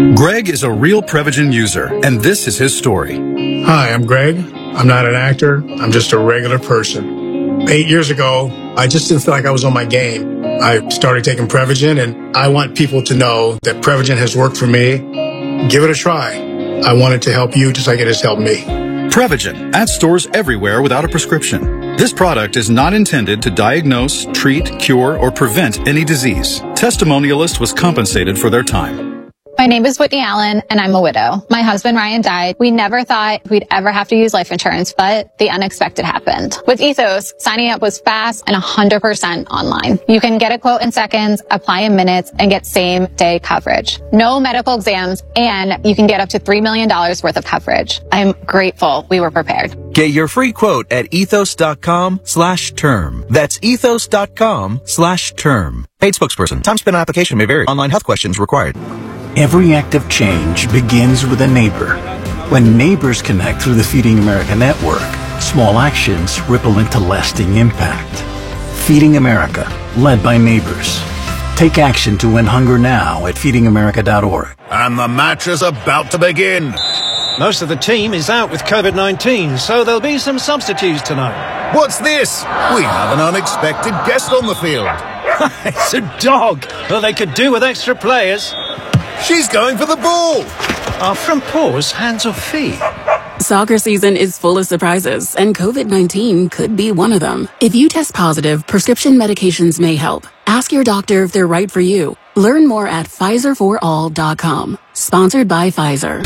Greg is a real Prevagen user, and this is his story. Hi, I'm Greg. I'm not an actor. I'm just a regular person. 8 years ago, I just didn't feel like I was on my game. I started taking Prevagen, and I want people to know that Prevagen has worked for me. Give it a try. I want it to help you just like it has helped me. Prevagen, at stores everywhere without a prescription. This product is not intended to diagnose, treat, cure, or prevent any disease. Testimonialist was compensated for their time. My name is Whitney Allen, and I'm a widow. My husband, Ryan, died. We never thought we'd ever have to use life insurance, but the unexpected happened. With Ethos, signing up was fast and 100% online. You can get a quote in seconds, apply in minutes, and get same-day coverage. No medical exams, and you can get up to $3 million worth of coverage. I'm grateful we were prepared. Get your free quote at ethos.com/term. That's ethos.com/term. Paid spokesperson. Time spent on application may vary. Online health questions required. Every act of change begins with a neighbor. When neighbors connect through the Feeding America network, small actions ripple into lasting impact. Feeding America, led by neighbors. Take action to end hunger now at feedingamerica.org. And the match is about to begin. Most of the team is out with COVID-19, so there'll be some substitutes tonight. What's this? We have an unexpected guest on the field. It's a dog. Well, they could do with extra players. She's going for the ball. Are front paws hands or feet? Soccer season is full of surprises, and COVID-19 could be one of them. If you test positive, prescription medications may help. Ask your doctor if they're right for you. Learn more at PfizerForAll.com. Sponsored by Pfizer.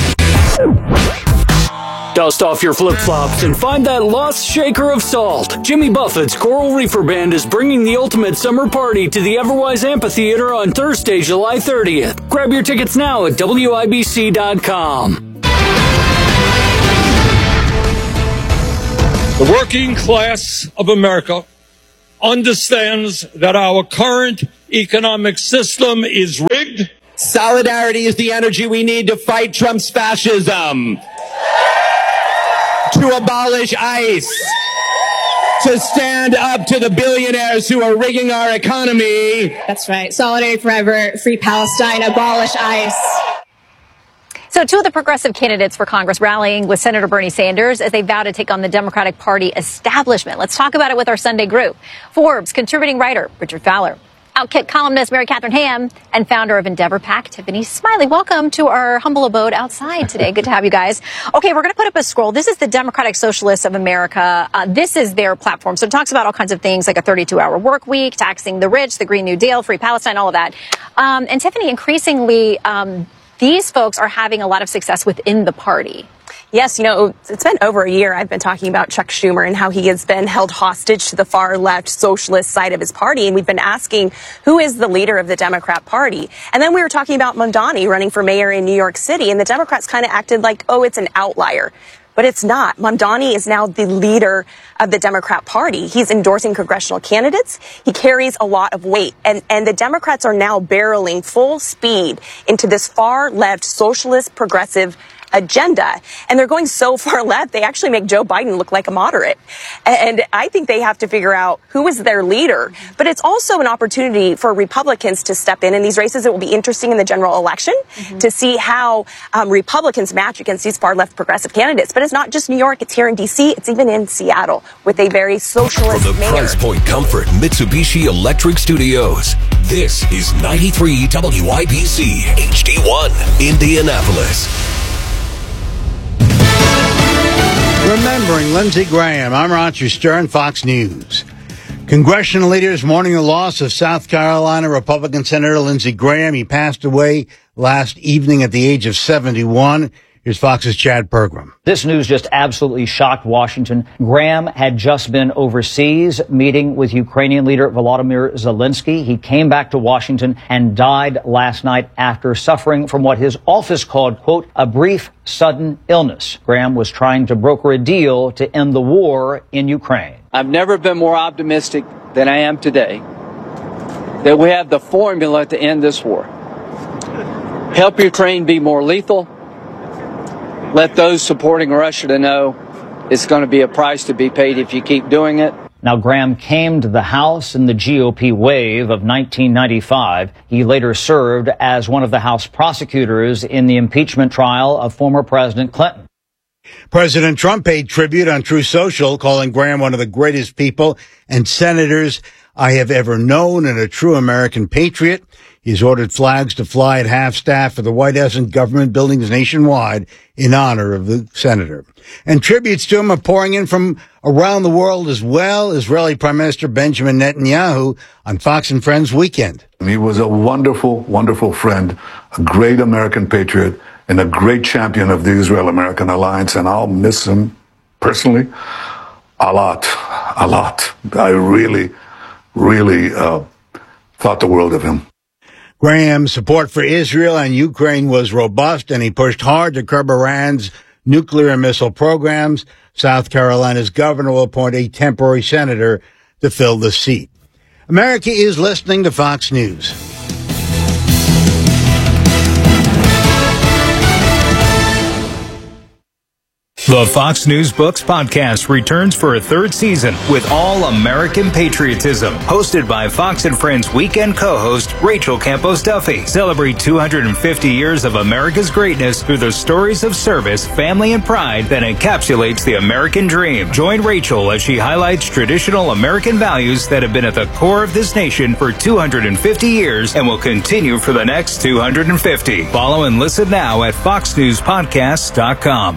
Dust off your flip-flops and find that lost shaker of salt. Jimmy Buffett's Coral Reefer Band is bringing the ultimate summer party to the Everwise Amphitheater on Thursday, July 30th. Grab your tickets now at WIBC.com. The working class of America understands that our current economic system is rigged. Solidarity is the energy we need to fight Trump's fascism. To abolish ICE, to stand up to the billionaires who are rigging our economy. That's right. Solidarity forever, free Palestine, abolish ICE. So two of the progressive candidates for Congress rallying with Senator Bernie Sanders as they vow to take on the Democratic Party establishment. Let's talk about it with our Sunday group. Forbes contributing writer Richard Fowler, Outkick columnist Mary Catherine Ham, and founder of Endeavor PAC, Tiffany Smiley. Welcome to our humble abode outside today. Good to have you guys. Okay, we're going to put up a scroll. This is the Democratic Socialists of America. This is their platform. So it talks about all kinds of things like a 32-hour work week, taxing the rich, the Green New Deal, free Palestine, all of that. And Tiffany, increasingly, these folks are having a lot of success within the party. Yes, you know, it's been over a year I've been talking about Chuck Schumer and how he has been held hostage to the far left socialist side of his party. And we've been asking who is the leader of the Democrat Party. And then we were talking about Mamdani running for mayor in New York City. And the Democrats kind of acted like, oh, it's an outlier. But it's not. Mamdani is now the leader of the Democrat Party. He's endorsing congressional candidates. He carries a lot of weight. And the Democrats are now barreling full speed into this far left socialist progressive agenda. And they're going so far left, they actually make Joe Biden look like a moderate. And I think they have to figure out who is their leader. But it's also an opportunity for Republicans to step in these races. It will be interesting in the general election to see how Republicans match against these far left progressive candidates. But it's not just New York. It's here in D.C. It's even in Seattle with a very socialist From the mayor. Price Point Comfort Mitsubishi Electric Studios, this is 93 WIBC HD1 Indianapolis. Remembering Lindsey Graham, I'm Roger Stern, Fox News. Congressional leaders mourning the loss of South Carolina Republican Senator Lindsey Graham. He passed away last evening at the age of 71. Here's Fox's Chad Pergram. This news just absolutely shocked Washington. Graham had just been overseas meeting with Ukrainian leader Volodymyr Zelensky. He came back to Washington and died last night after suffering from what his office called, quote, a brief sudden illness. Graham was trying to broker a deal to end the war in Ukraine. I've never been more optimistic than I am today that we have the formula to end this war. Help Ukraine be more lethal. Let those supporting Russia to know it's going to be a price to be paid if you keep doing it. Now, Graham came to the House in the GOP wave of 1995. He later served as one of the House prosecutors in the impeachment trial of former President Clinton. President Trump paid tribute on Truth Social, calling Graham one of the greatest people and senators I have ever known and a true American patriot. He's ordered flags to fly at half-staff for the White House and government buildings nationwide in honor of the senator. And tributes to him are pouring in from around the world as well. Israeli Prime Minister Benjamin Netanyahu on Fox and Friends Weekend. He was a wonderful, wonderful friend, a great American patriot, and a great champion of the Israel-American alliance, and I'll miss him personally a lot. I really thought the world of him. Graham's support for Israel and Ukraine was robust, and he pushed hard to curb Iran's nuclear and missile programs. South Carolina's governor will appoint a temporary senator to fill the seat. America is listening to Fox News. The Fox News Books podcast returns for a third season with all American patriotism. Hosted by Fox and Friends weekend co-host Rachel Campos Duffy. Celebrate 250 years of America's greatness through the stories of service, family, and pride that encapsulates the American dream. Join Rachel as she highlights traditional American values that have been at the core of this nation for 250 years and will continue for the next 250. Follow and listen now at foxnewspodcasts.com.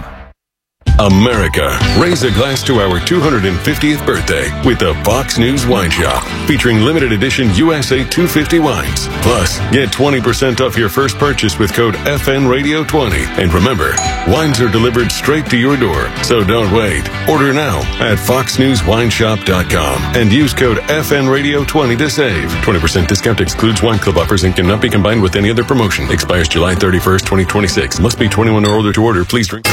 America, raise a glass to our 250th birthday with the Fox News Wine Shop, featuring limited edition USA 250 wines. Plus, get 20% off your first purchase with code FNRadio20. And remember, wines are delivered straight to your door, so don't wait. Order now at foxnewswineshop.com and use code FNRadio20 to save. 20% discount excludes wine club offers and cannot be combined with any other promotion. Expires July 31st, 2026. Must be 21 or older to order. Please drink.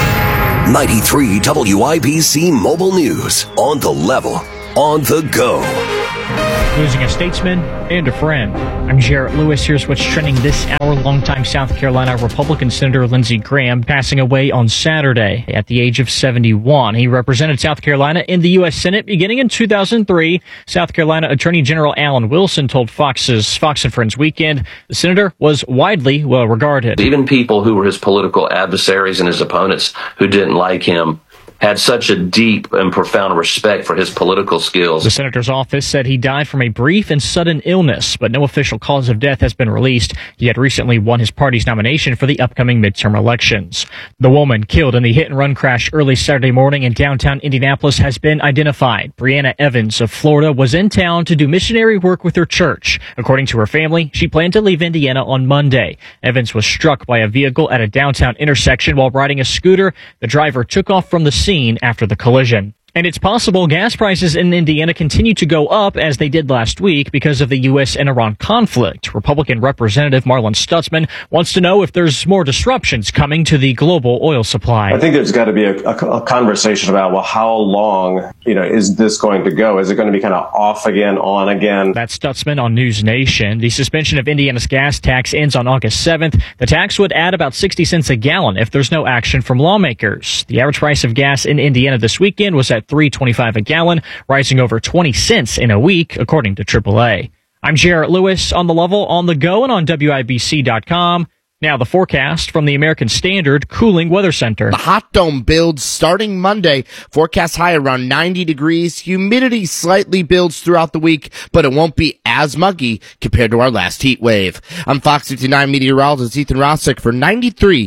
93 WIBC Mobile News. On the level, on the go. Losing a statesman and a friend. I'm Jarrett Lewis. Here's what's trending this hour. Longtime South Carolina Republican Senator Lindsey Graham passing away on Saturday at the age of 71. He represented South Carolina in the U.S. Senate beginning in 2003. South Carolina Attorney General Alan Wilson told Fox's Fox and Friends Weekend the senator was widely well regarded. Even people who were his political adversaries and his opponents who didn't like him had such a deep and profound respect for his political skills. The senator's office said he died from a brief and sudden illness, but no official cause of death has been released. He had recently won his party's nomination for the upcoming midterm elections. The woman killed in the hit-and-run crash early Saturday morning in downtown Indianapolis has been identified. Brianna Evans of Florida was in town to do missionary work with her church. According to her family, she planned to leave Indiana on Monday. Evans was struck by a vehicle at a downtown intersection while riding a scooter. The driver took off from the scene after the collision. And it's possible gas prices in Indiana continue to go up as they did last week because of the U.S. and Iran conflict. Republican Representative Marlon Stutzman wants to know if there's more disruptions coming to the global oil supply. I think there's got to be a conversation about, well, how long, is this going to go? Is it going to be kind of off again, on again? That's Stutzman on News Nation. The suspension of Indiana's gas tax ends on August 7th. The tax would add about 60 cents a gallon if there's no action from lawmakers. The average price of gas in Indiana this weekend was at $3.25 a gallon, rising over 20 cents in a week, according to AAA. I'm Jarrett Lewis on the level, on the go, and on WIBC.com. Now the forecast from the American Standard Cooling Weather Center. The hot dome builds starting Monday. Forecast high around 90 degrees. Humidity slightly builds throughout the week, but it won't be as muggy compared to our last heat wave. I'm Fox 59 meteorologist Ethan Rossick for 93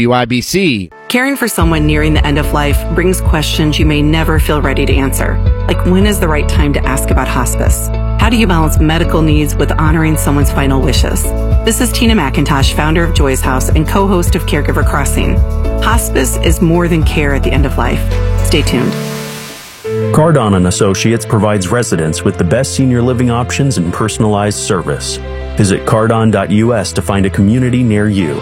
WIBC. Caring for someone nearing the end of life brings questions you may never feel ready to answer. Like, when is the right time to ask about hospice? How do you balance medical needs with honoring someone's final wishes? This is Tina McIntosh, founder of Joy's House and co-host of Caregiver Crossing. Hospice is more than care at the end of life. Stay tuned. Cardon & Associates provides residents with the best senior living options and personalized service. Visit cardon.us to find a community near you.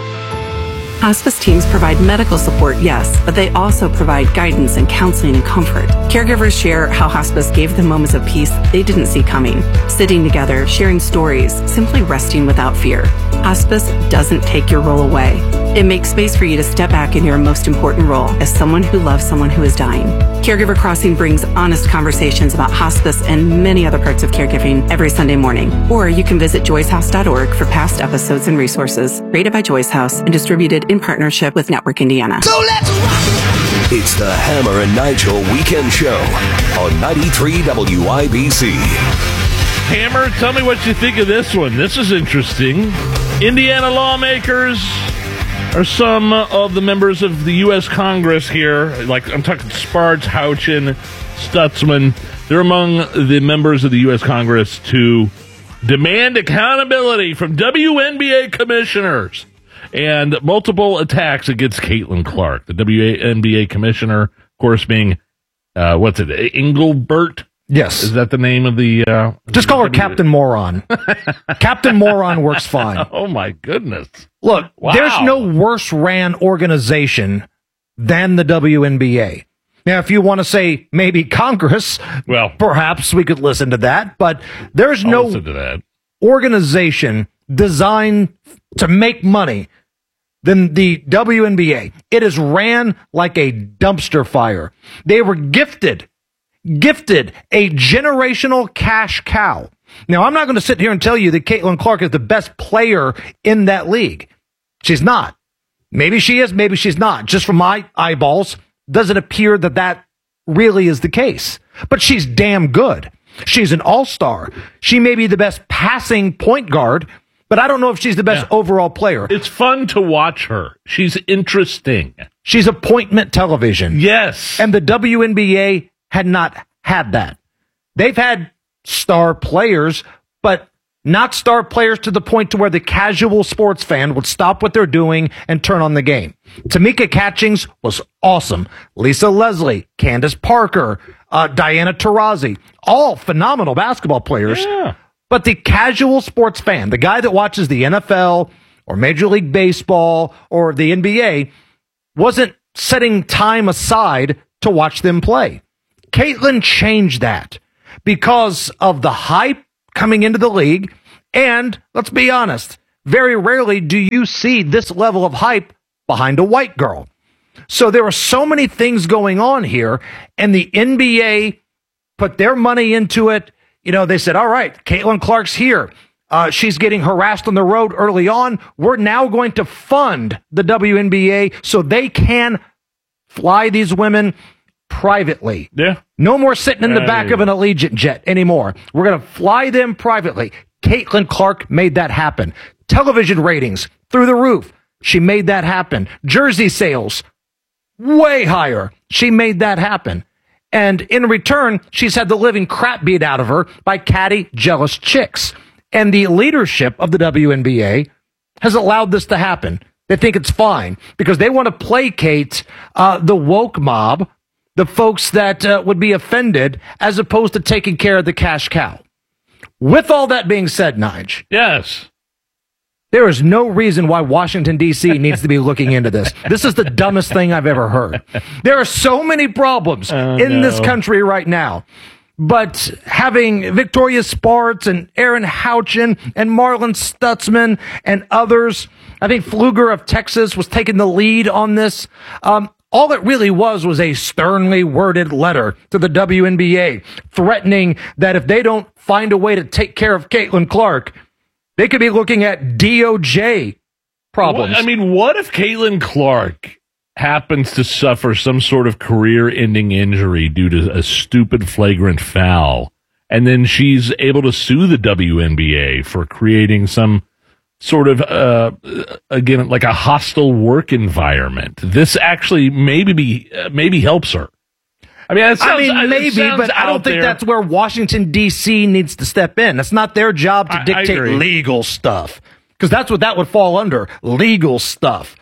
Hospice teams provide medical support, yes, but they also provide guidance and counseling and comfort. Caregivers share how hospice gave them moments of peace they didn't see coming. Sitting together, sharing stories, simply resting without fear. Hospice doesn't take your role away. It makes space for you to step back in your most important role as someone who loves someone who is dying. Caregiver Crossing brings honest conversations about hospice and many other parts of caregiving every Sunday morning. Or you can visit joycehouse.org for past episodes and resources. Rated by Joyce House and distributed in partnership with Network Indiana. So let's rock! It's the Hammer and Nigel Weekend Show on 93 WIBC. Hammer, tell me what you think of this one. This is interesting. Indiana lawmakers are some of the members of the U.S. Congress here. Like, I'm talking Spartz, Houchin, Stutzman. They're among the members of the U.S. Congress to demand accountability from WNBA commissioners and multiple attacks against Caitlin Clark, the WNBA commissioner, of course, being, Engelbert? Yes. Is that the name of the... Just call her Captain Moron. Captain Moron works fine. Oh, my goodness. Look, Wow. There's no worse ran organization than the WNBA. Now, if you want to say maybe Congress, well, perhaps we could listen to that, but there's I'll no listen to that. organization designed to make money than the WNBA. It is ran like a dumpster fire. They were gifted a generational cash cow. Now, I'm not going to sit here and tell you that Caitlin Clark is the best player in that league. She's not. Maybe she is, maybe she's not. Just from my eyeballs, doesn't appear that that really is the case. But she's damn good. She's an all-star. She may be the best passing point guard, but I don't know if she's the best overall player. It's fun to watch her. She's interesting. She's appointment television. Yes. And the WNBA had not had that. They've had star players, but not star players to the point to where the casual sports fan would stop what they're doing and turn on the game. Tamika Catchings was awesome. Lisa Leslie, Candace Parker, Diana Taurasi, all phenomenal basketball players. Yeah. But the casual sports fan, the guy that watches the NFL or Major League Baseball or the NBA, wasn't setting time aside to watch them play. Caitlin changed that because of the hype coming into the league. And let's be honest, very rarely do you see this level of hype behind a white girl. So there are so many things going on here, and the NBA put their money into it. You know, they said, all right, Caitlin Clark's here. She's getting harassed on the road early on. We're now going to fund the WNBA so they can fly these women privately. Yeah. No more sitting in the back of an Allegiant jet anymore. We're going to fly them privately. Caitlin Clark made that happen. Television ratings through the roof. She made that happen. Jersey sales way higher. She made that happen. And in return, she's had the living crap beat out of her by catty, jealous chicks. And the leadership of the WNBA has allowed this to happen. They think it's fine because they want to placate the woke mob, the folks that would be offended, as opposed to taking care of the cash cow. With all that being said, Nige. Yes. There is no reason why Washington, D.C. needs to be looking into this. This is the dumbest thing I've ever heard. There are so many problems in this country right now. But having Victoria Spartz and Aaron Houchin and Marlon Stutzman and others, I think Pfluger of Texas was taking the lead on this. All it really was a sternly worded letter to the WNBA threatening that if they don't find a way to take care of Caitlin Clark, they could be looking at DOJ problems. What if Caitlin Clark happens to suffer some sort of career-ending injury due to a stupid flagrant foul, and then she's able to sue the WNBA for creating some sort of, again, like a hostile work environment? This actually maybe helps her. Maybe, but I don't think that's where Washington, D.C. needs to step in. It's not their job to dictate legal stuff, because that's what that would fall under, legal stuff.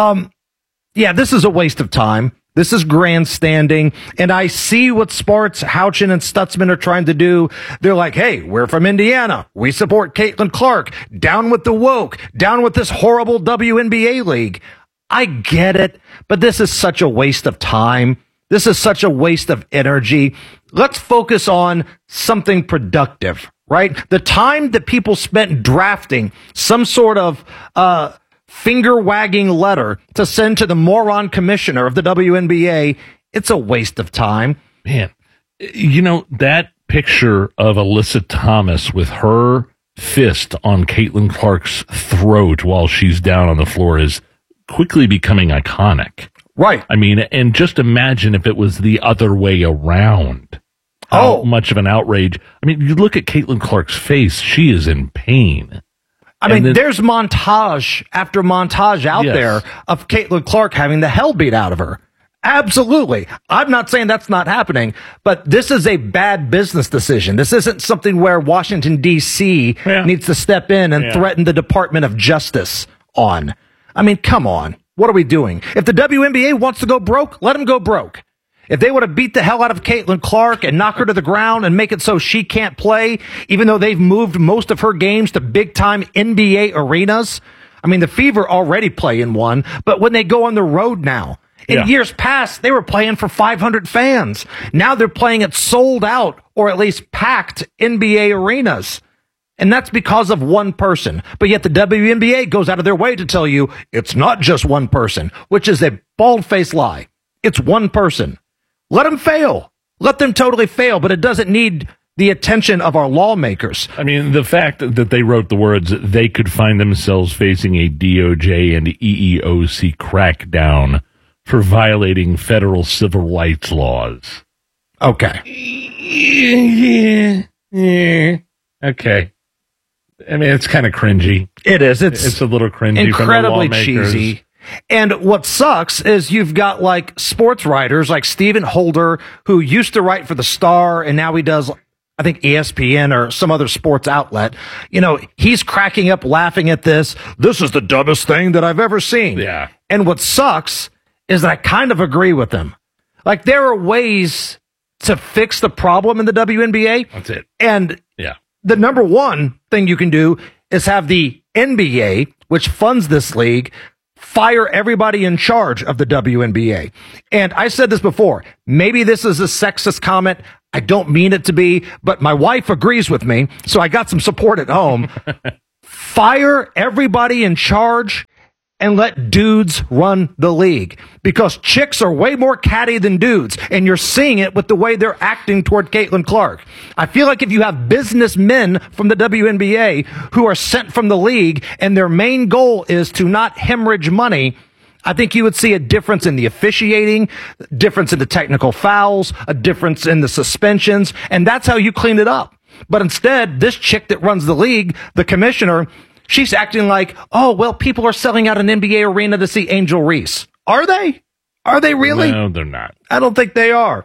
This is a waste of time. This is grandstanding, and I see what Spartz, Houchin, and Stutzman are trying to do. They're like, hey, we're from Indiana. We support Caitlin Clark. Down with the woke. Down with this horrible WNBA league. I get it, but this is such a waste of time. This is such a waste of energy. Let's focus on something productive right? The time that people spent drafting some sort of finger-wagging letter to send to the moron commissioner of the WNBA, it's a waste of time. Man, you know, that picture of Alyssa Thomas with her fist on Caitlin Clark's throat while she's down on the floor is quickly becoming iconic. Right. I mean, and just imagine if it was the other way around. How much of an outrage. I mean, you look at Caitlin Clark's face, she is in pain. I mean, there's montage after montage out there of Caitlin Clark having the hell beat out of her. Absolutely. I'm not saying that's not happening, but this is a bad business decision. This isn't something where Washington, D.C. needs to step in and threaten the Department of Justice on. I mean, come on. What are we doing? If the WNBA wants to go broke, let them go broke. If they would have beat the hell out of Caitlin Clark and knock her to the ground and make it so she can't play, even though they've moved most of her games to big-time NBA arenas. I mean, the Fever already play in one, but when they go on the road now, in years past, they were playing for 500 fans. Now they're playing at sold out or at least packed NBA arenas. And that's because of one person. But yet the WNBA goes out of their way to tell you it's not just one person, which is a bald-faced lie. It's one person. Let them fail. Let them totally fail, but it doesn't need the attention of our lawmakers. I mean, the fact that they wrote the words, they could find themselves facing a DOJ and EEOC crackdown for violating federal civil rights laws. Okay. Yeah. Okay. I mean, it's kind of cringy. It is. It's a little cringy. Incredibly from the lawmakers. cheesy. And what sucks is you've got like sports writers like Stephen Holder, who used to write for the Star, and now he does, I think, ESPN or some other sports outlet. You know, he's cracking up laughing at this. This is the dumbest thing that I've ever seen. Yeah. And what sucks is that I kind of agree with him. Like, there are ways to fix the problem in the WNBA. That's it. And yeah, the number one thing you can do is have the NBA, which funds this league, fire everybody in charge of the WNBA. And I said this before, maybe this is a sexist comment. I don't mean it to be, but my wife agrees with me, so I got some support at home. Fire everybody in charge and let dudes run the league, because chicks are way more catty than dudes, and you're seeing it with the way they're acting toward Caitlin Clark. I feel like if you have businessmen from the WNBA who are sent from the league and their main goal is to not hemorrhage money, I think you would see a difference in the officiating, difference in the technical fouls, a difference in the suspensions, and that's how you clean it up. But instead, this chick that runs the league, the commissioner, she's acting like, oh, well, people are selling out an NBA arena to see Angel Reese. Are they? Are they really? No, they're not. I don't think they are.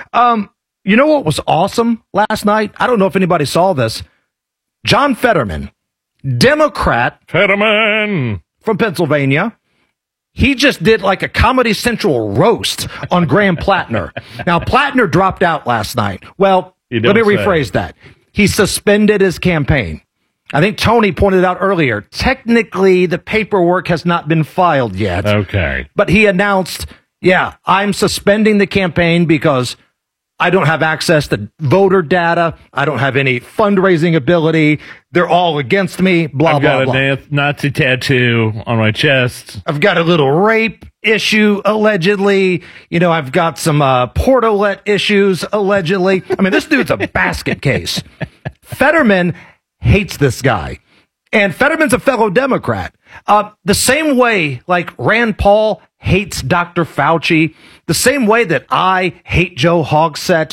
You know what was awesome last night? I don't know if anybody saw this. John Fetterman, Democrat. Fetterman. From Pennsylvania. He just did like a Comedy Central roast on Graham Plattner. Now, Plattner dropped out last night. Well, let me rephrase that. He suspended his campaign. I think Tony pointed out earlier, technically the paperwork has not been filed yet. Okay. But he announced, yeah, I'm suspending the campaign because I don't have access to voter data. I don't have any fundraising ability. They're all against me, blah, I've blah, got a Nazi tattoo on my chest. I've got a little rape issue, allegedly. You know, I've got some Portolet issues, allegedly. I mean, this dude's a basket case. Fetterman hates this guy. And Fetterman's a fellow Democrat. The same way, like, Rand Paul hates Dr. Fauci, the same way that I hate Joe Hogsett,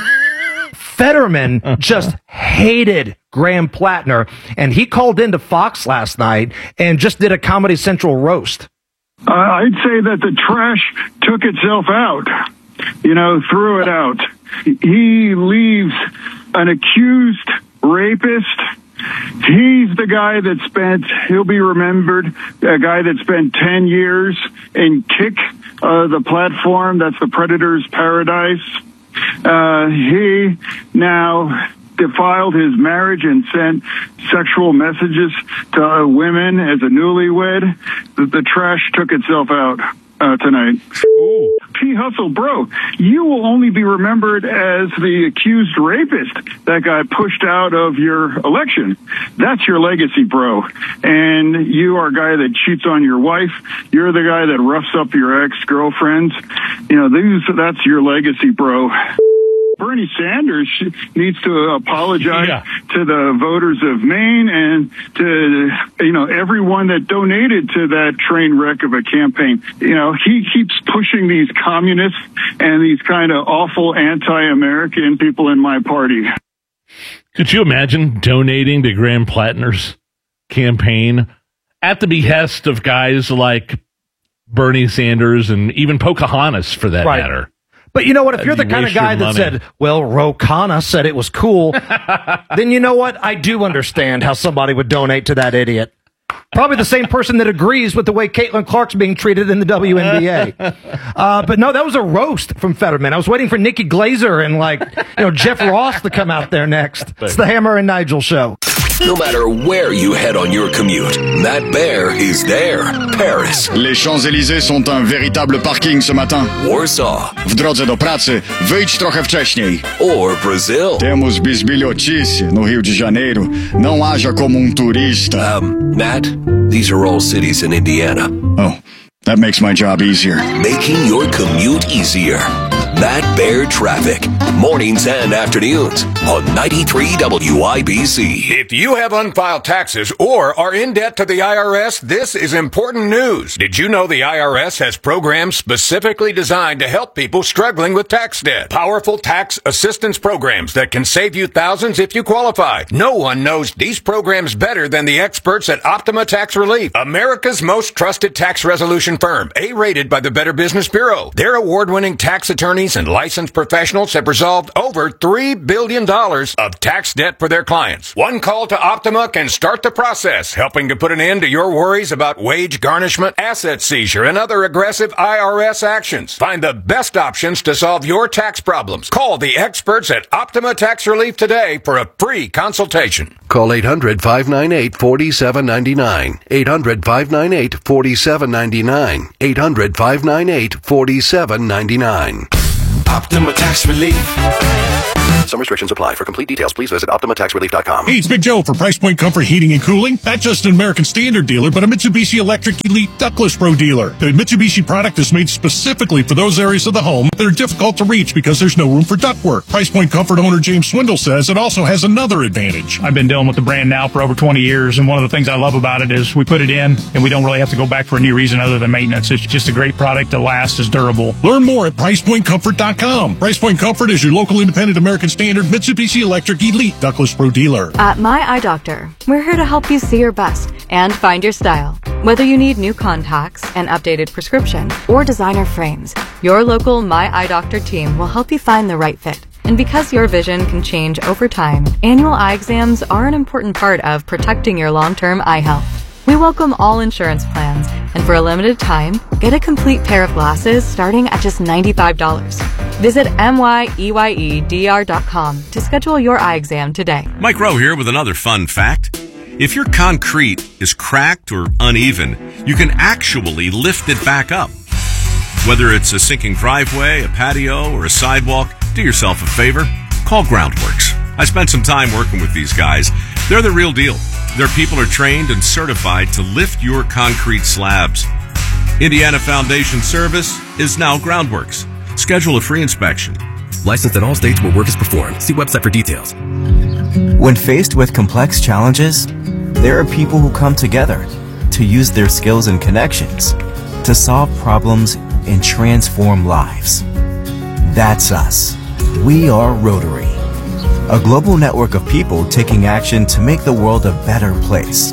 Fetterman just hated Graham Plattner, and he called into Fox last night and just did a Comedy Central roast. I'd say that the trash took itself out, threw it out. He leaves an accused rapist. He's the guy he'll be remembered, a guy that spent 10 years in Kick, the platform, that's the Predator's paradise. He now defiled his marriage and sent sexual messages to women as a newlywed. The trash took itself out. tonight. Ooh. P. Hustle, bro, you will only be remembered as the accused rapist that got pushed out of your election. That's your legacy, bro. And you are a guy that cheats on your wife. You're the guy that roughs up your ex-girlfriends. That's your legacy, bro. Bernie Sanders needs to apologize to the voters of Maine and to, everyone that donated to that train wreck of a campaign. He keeps pushing these communists and these kind of awful anti-American people in my party. Could you imagine donating to Graham Plattner's campaign at the behest of guys like Bernie Sanders and even Pocahontas, for that matter? But you know what? If you're the kind of guy that said, well, Ro Khanna said it was cool, then you know what? I do understand how somebody would donate to that idiot. Probably the same person that agrees with the way Caitlin Clark's being treated in the WNBA. But no, that was a roast from Fetterman. I was waiting for Nikki Glaser and Jeff Ross to come out there next. It's the Hammer and Nigel Show. No matter where you head on your commute, Matt Bear is there. Paris. Les Champs-Élysées sont un véritable parking ce matin. Warsaw. W drodze do pracy, wyjdź trochę wcześniej. Or Brazil. Temos bisbilhotice no Rio de Janeiro. Não haja como turista. Matt, these are all cities in Indiana. Oh, that makes my job easier. Making your commute easier. Matt Bear Traffic. Mornings and afternoons on 93 WIBC. If you have unfiled taxes or are in debt to the IRS, this is important news. Did you know the IRS has programs specifically designed to help people struggling with tax debt? Powerful tax assistance programs that can save you thousands if you qualify. No one knows these programs better than the experts at Optima Tax Relief, America's most trusted tax resolution firm, A-rated by the Better Business Bureau. Their award-winning tax attorneys and licensed professionals have resolved over $3 billion of tax debt for their clients. One call to Optima can start the process, helping to put an end to your worries about wage garnishment, asset seizure, and other aggressive IRS actions. Find the best options to solve your tax problems. Call the experts at Optima Tax Relief today for a free consultation. Call 800-598-4799. 800-598-4799. 800-598-4799. Optima Tax Relief. Some restrictions apply. For complete details, please visit OptimaTaxRelief.com. Hey, it's Big Joe for Price Point Comfort Heating and Cooling. Not just an American Standard dealer, but a Mitsubishi Electric Elite Ductless Pro dealer. The Mitsubishi product is made specifically for those areas of the home that are difficult to reach because there's no room for ductwork. Price Point Comfort owner James Swindle says it also has another advantage. I've been dealing with the brand now for over 20 years, and one of the things I love about it is we put it in, and we don't really have to go back for any reason other than maintenance. It's just a great product that lasts, is durable. Learn more at PricePointComfort.com. Price Point Comfort is your local independent American Standard Mitsubishi Electric Elite Ductless Pro dealer. At My Eye Doctor, we're here to help you see your best and find your style. Whether you need new contacts, an updated prescription, or designer frames, your local My Eye Doctor team will help you find the right fit. And because your vision can change over time, annual eye exams are an important part of protecting your long-term eye health. We welcome all insurance plans, and for a limited time, get a complete pair of glasses starting at just $95. Visit MYEYEDR.com to schedule your eye exam today. Mike Rowe here with another fun fact. If your concrete is cracked or uneven, you can actually lift it back up. Whether it's a sinking driveway, a patio, or a sidewalk, do yourself a favor, call Groundworks. I spent some time working with these guys. They're the real deal. Their people are trained and certified to lift your concrete slabs. Indiana Foundation Service is now Groundworks. Schedule a free inspection. Licensed in all states where work is performed. See website for details. When faced with complex challenges, there are people who come together to use their skills and connections to solve problems and transform lives. That's us. We are Rotary, a global network of people taking action to make the world a better place.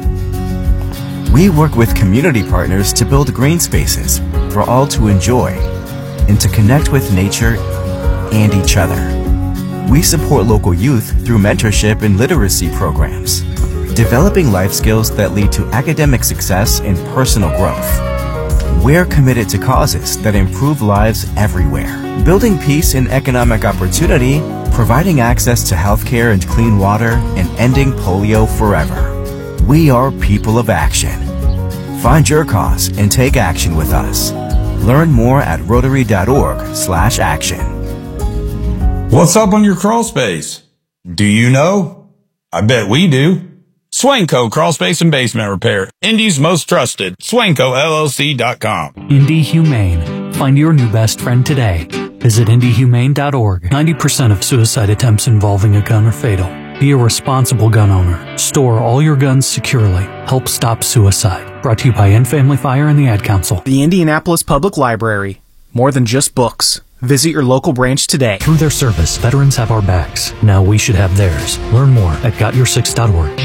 We work with community partners to build green spaces for all to enjoy and to connect with nature and each other. We support local youth through mentorship and literacy programs, developing life skills that lead to academic success and personal growth. We're committed to causes that improve lives everywhere, building peace and economic opportunity, providing access to healthcare and clean water, and ending polio forever. We are people of action. Find your cause and take action with us. Learn more at Rotary.org/action. What's up on your crawl space? Do you know? I bet we do. Swanco Crawl Space and Basement Repair. Indy's most trusted. SwancoLLC.com. Indy Humane. Find your new best friend today. Visit IndyHumane.org. 90% of suicide attempts involving a gun are fatal. Be a responsible gun owner. Store all your guns securely. Help stop suicide. Brought to you by End Family Fire and the Ad Council. The Indianapolis Public Library. More than just books. Visit your local branch today. Through their service, veterans have our backs. Now we should have theirs. Learn more at GotYour6.org.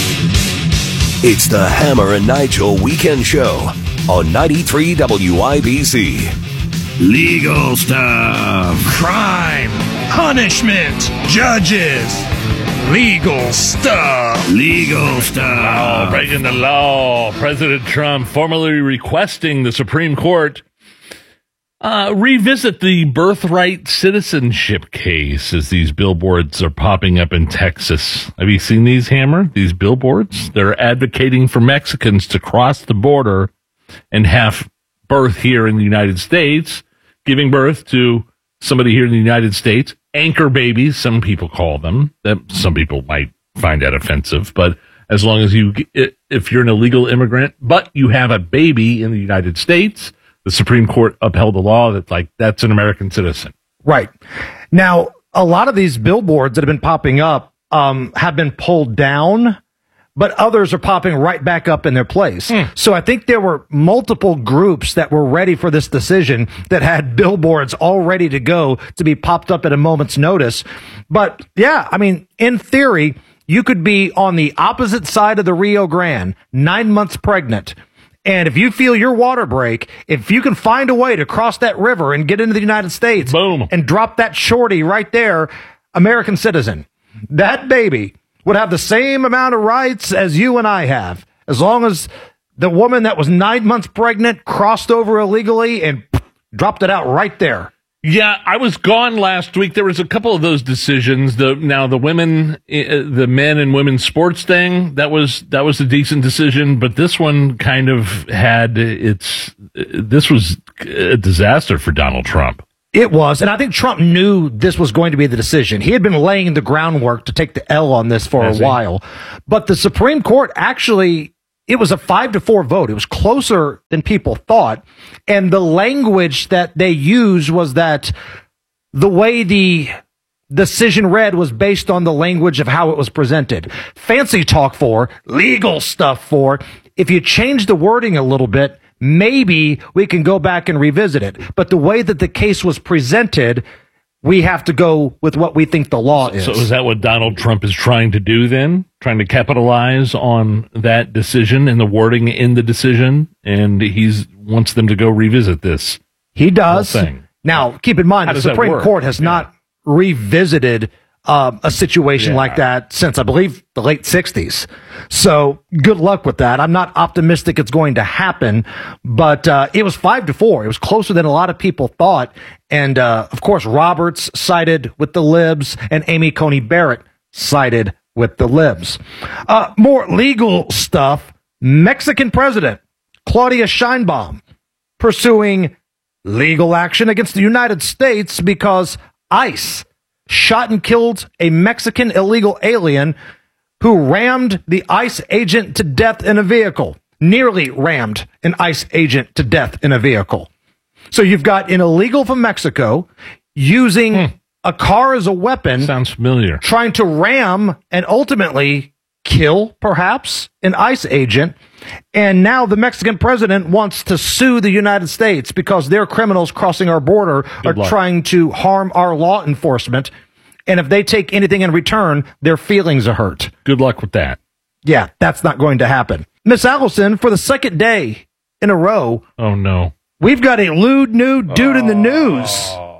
It's the Hammer and Nigel Weekend Show on 93 WIBC. Legal stuff. Crime. Punishment. Judges. Legal stuff. Legal stuff. Oh, breaking the law. President Trump formally requesting the Supreme Court revisit the birthright citizenship case as these billboards are popping up in Texas. Have you seen these, Hammer? These billboards? They're advocating for Mexicans to cross the border and have birth here in the United States, giving birth to somebody here in the United States. Anchor babies, some people call them. That some people might find that offensive, but as long as if you're an illegal immigrant, but you have a baby in the United States, the Supreme Court upheld the law that's an American citizen. Right. Now, a lot of these billboards that have been popping up have been pulled down, but others are popping right back up in their place. So I think there were multiple groups that were ready for this decision that had billboards all ready to go to be popped up at a moment's notice. But yeah, I mean, in theory, you could be on the opposite side of the Rio Grande, 9 months pregnant. And if you feel your water break, if you can find a way to cross that river and get into the United States, boom, and drop that shorty right there, American citizen, that baby would have the same amount of rights as you and I have, as long as the woman that was 9 months pregnant crossed over illegally and dropped it out right there. Yeah, I was gone last week. There was a couple of those decisions. The men and women sports thing, that was a decent decision, but this one kind of this was a disaster for Donald Trump. It was, and I think Trump knew this was going to be the decision. He had been laying the groundwork to take the L on this for a while, but the Supreme Court actually, it was a 5-4 vote. It was closer than people thought. And the language that they used was that the way the decision read was based on the language of how it was presented. Fancy talk for, legal stuff for, if you change the wording a little bit, maybe we can go back and revisit it. But the way that the case was presented, we have to go with what we think the law is. So is that what Donald Trump is trying to do then? Trying to capitalize on that decision and the wording in the decision? And he wants them to go revisit this. He does. Now, keep in mind, the Supreme Court has not revisited a situation like that since, I believe, the late 60s. So good luck with that. I'm not optimistic it's going to happen, but it was 5-4. It was closer than a lot of people thought. And, of course, Roberts sided with the libs and Amy Coney Barrett sided with the libs. More legal stuff. Mexican president Claudia Sheinbaum pursuing legal action against the United States because ICE shot and killed a Mexican illegal alien who rammed the ICE agent to death in a vehicle. Nearly rammed an ICE agent to death in a vehicle. So you've got an illegal from Mexico using a car as a weapon. Sounds familiar. Trying to ram and ultimately kill, perhaps, an ICE agent. And now the Mexican president wants to sue the United States because their criminals crossing our border are trying to harm our law enforcement. And if they take anything in return, their feelings are hurt. Good luck with that. Yeah, that's not going to happen. Miss Allison, for the second day in a row. Oh, no. We've got a lewd nude dude in the news.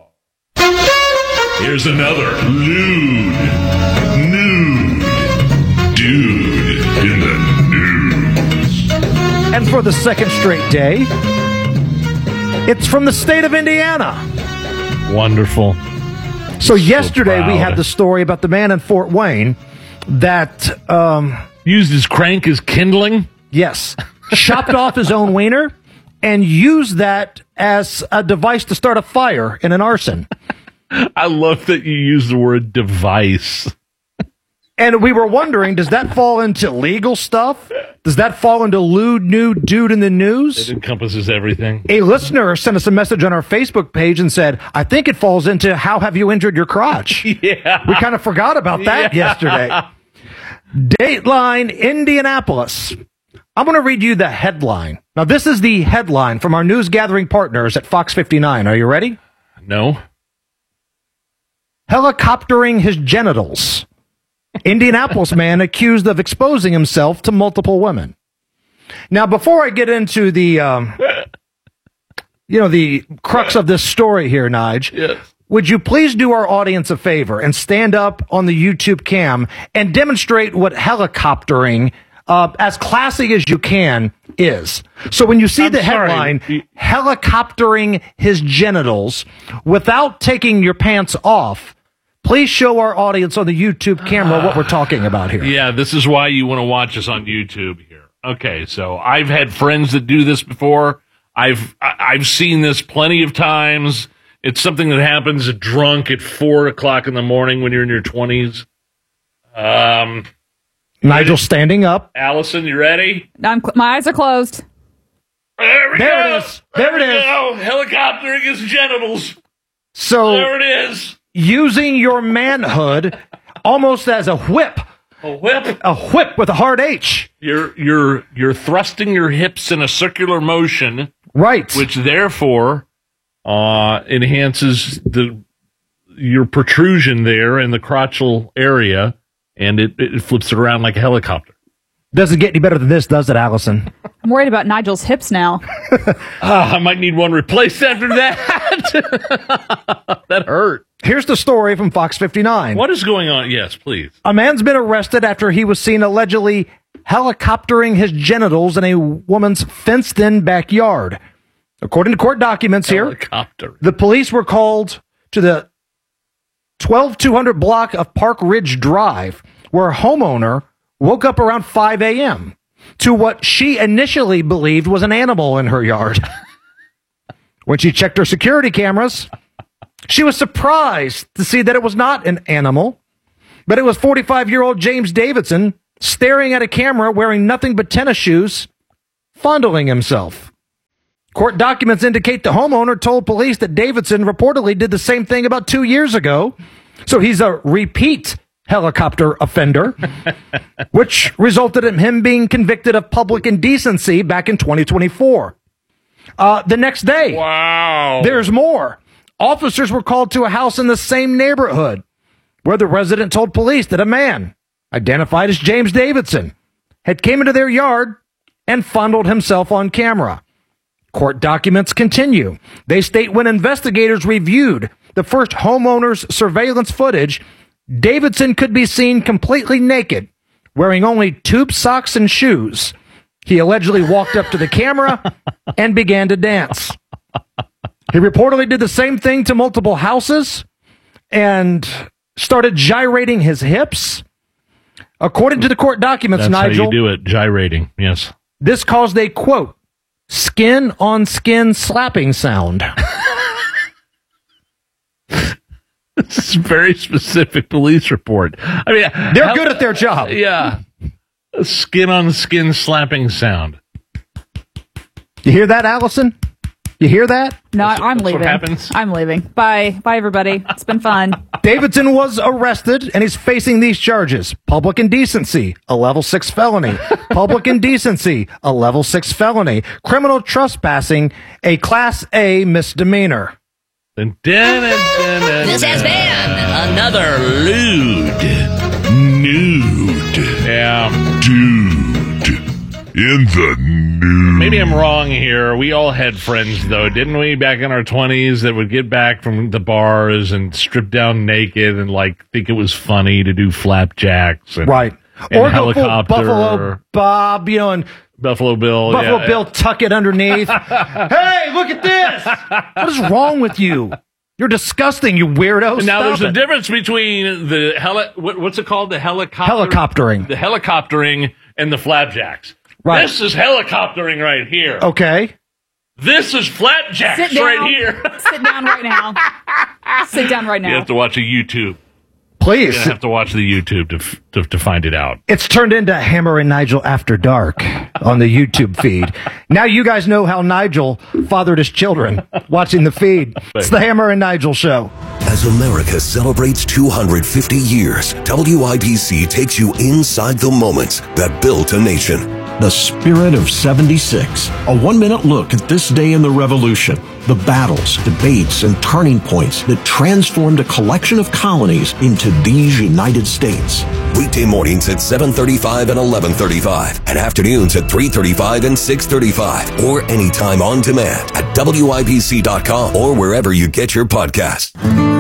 Here's another lewd nude dude in the news. And for the second straight day, it's from the state of Indiana. Wonderful. So yesterday we had the story about the man in Fort Wayne that used his crank as kindling. Yes. Chopped off his own wiener and use that as a device to start a fire in an arson. I love that you use the word device. And we were wondering, does that fall into legal stuff? Does that fall into lewd, nude, dude in the news? It encompasses everything. A listener sent us a message on our Facebook page and said, I think it falls into how have you injured your crotch? Yeah. We kind of forgot about that yesterday. Dateline Indianapolis. I'm going to read you the headline. Now, this is the headline from our news gathering partners at Fox 59. Are you ready? No. Helicoptering his genitals. Indianapolis man accused of exposing himself to multiple women. Now, before I get into the, the crux of this story here, Nige, yes. Would you please do our audience a favor and stand up on the YouTube cam and demonstrate what helicoptering, as classy as you can, is? So when you see the headline, helicoptering his genitals without taking your pants off, please show our audience on the YouTube camera what we're talking about here. Yeah, this is why you want to watch us on YouTube here. Okay, so I've had friends that do this before. I've seen this plenty of times. It's something that happens drunk at 4 o'clock in the morning when you're in your 20s. Nigel standing up. Allison, you ready? My eyes are closed. There it is. There it is. Helicoptering his genitals. So there it is. Using your manhood almost as a whip. A whip? A whip with a hard H. You're thrusting your hips in a circular motion. Right. Which therefore enhances your protrusion there in the crotchal area, and it flips it around like a helicopter. Doesn't get any better than this, does it, Allison? I'm worried about Nigel's hips now. I might need one replaced after that. That hurt. Here's the story from Fox 59. What is going on? Yes, please. A man's been arrested after he was seen allegedly helicoptering his genitals in a woman's fenced-in backyard. According to court documents here, the police were called to the 12200 block of Park Ridge Drive, where a homeowner woke up around 5 a.m. to what she initially believed was an animal in her yard. When she checked her security cameras, she was surprised to see that it was not an animal, but it was 45-year-old James Davidson staring at a camera wearing nothing but tennis shoes, fondling himself. Court documents indicate the homeowner told police that Davidson reportedly did the same thing about 2 years ago, so he's a repeat helicopter offender, which resulted in him being convicted of public indecency back in 2024. The next day, wow, there's more. Officers were called to a house in the same neighborhood where the resident told police that a man, identified as James Davidson, had came into their yard and fondled himself on camera. Court documents continue. They state when investigators reviewed the first homeowner's surveillance footage, Davidson could be seen completely naked, wearing only tube socks and shoes. He allegedly walked up to the camera and began to dance. He reportedly did the same thing to multiple houses and started gyrating his hips. According to the court documents, That's Nigel, how you do it, gyrating, yes. This caused a, quote, skin-on-skin slapping sound. This is a very specific police report. I mean, they're good at their job. Yeah. A skin-on-skin slapping sound. You hear that, Allison? You hear that? No, I'm leaving. What happens? I'm leaving. Bye, everybody. It's been fun. Davidson was arrested, and he's facing these charges. Public indecency, a level 6 felony. Public indecency, a level 6 felony. Criminal trespassing, a class A misdemeanor. This has been another lewd. Yeah. Dude. In the news. Maybe I'm wrong here. We all had friends, though, didn't we, back in our 20s that would get back from the bars and strip down naked and, think it was funny to do flapjacks. And, right. And or helicopter. Buffalo Bob, and Buffalo Bill. Buffalo Bill, tuck it underneath. Hey, look at this. What is wrong with you? You're disgusting, you weirdo. Now, there's a difference between the what's it called? The helicoptering. The helicoptering and the flapjacks. Right. This is helicoptering right here. Okay. This is Flapjacks Sit down. right here. Sit down right now. Sit down right now. You have to watch a YouTube. Please. You have to watch the YouTube to find it out. It's turned into Hammer and Nigel After Dark on the YouTube feed. Now you guys know how Nigel fathered his children watching the feed. It's the Hammer and Nigel Show. As America celebrates 250 years, WIBC takes you inside the moments that built a nation. The Spirit of 76. A 1-minute look at this day in the Revolution. The battles, debates, and turning points that transformed a collection of colonies into these United States. Weekday mornings at 7:35 and 11:35, and afternoons at 3:35 and 6:35, or anytime on demand at WIBC.com or wherever you get your podcasts.